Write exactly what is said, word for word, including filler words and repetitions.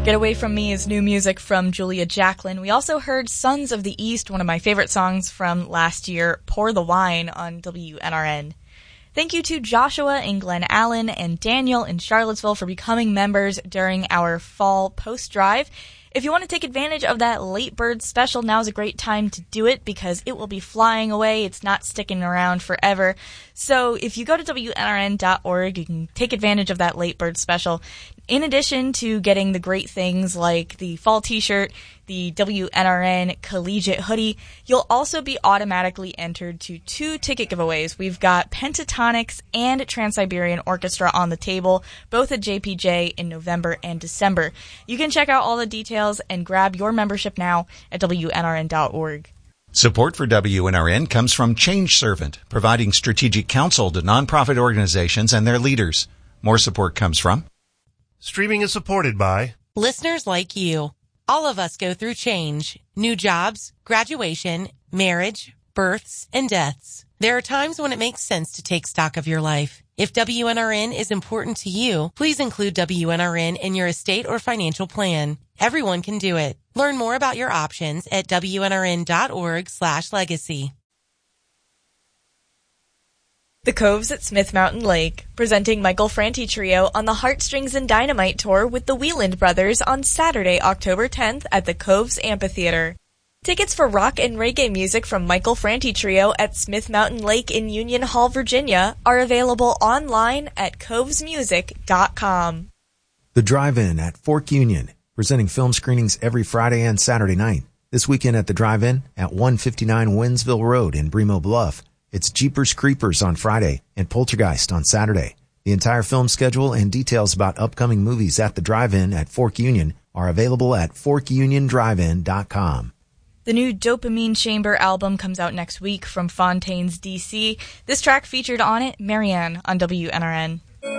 Get Away From Me is new music from Julia Jacklin. We also heard Sons of the East, one of my favorite songs from last year, Pour the Wine on W N R N. Thank you to Joshua in Glen Allen and Daniel in Charlottesville for becoming members during our fall post drive. If you want to take advantage of that late bird special, now's a great time to do it because it will be flying away. It's not sticking around forever. So if you go to W N R N dot org, you can take advantage of that late bird special. In addition to getting the great things like the fall t-shirt, the W N R N collegiate hoodie, you'll also be automatically entered to two ticket giveaways. We've got Pentatonics and Trans-Siberian Orchestra on the table, both at J P J in November and December. You can check out all the details and grab your membership now at W N R N dot org. Support for W N R N comes from Change Servant, providing strategic counsel to nonprofit organizations and their leaders. More support comes from Streaming is supported by listeners like you. All of us go through change, new jobs, graduation, marriage, births, and deaths. There are times when it makes sense to take stock of your life. If W N R N is important to you, please include W N R N in your estate or financial plan. Everyone can do it. Learn more about your options at W N R N dot org slash legacy. The Coves at Smith Mountain Lake, presenting Michael Franti Trio on the Heartstrings and Dynamite Tour with the Wieland Brothers on Saturday, October tenth at the Coves Amphitheater. Tickets for rock and reggae music from Michael Franti Trio at Smith Mountain Lake in Union Hall, Virginia are available online at coves music dot com. The Drive-In at Fork Union, presenting film screenings every Friday and Saturday night. This weekend at the Drive-In at one fifty-nine Winsville Road in Bremo Bluff. It's Jeepers Creepers on Friday and Poltergeist on Saturday. The entire film schedule and details about upcoming movies at the Drive-In at Fork Union are available at fork union drive in dot com. The new Dopamine Chamber album comes out next week from Fontaines D C. This track featured on it, Marianne on W N R N.